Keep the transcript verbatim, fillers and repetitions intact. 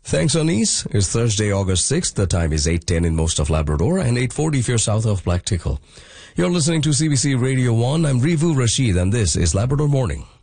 Thanks, Anis. It's Thursday, August sixth. The time is eight ten in most of Labrador and eight forty if you're south of Black Tickle. You're listening to C B C Radio one. I'm Rivu Rashid, and this is Labrador Morning.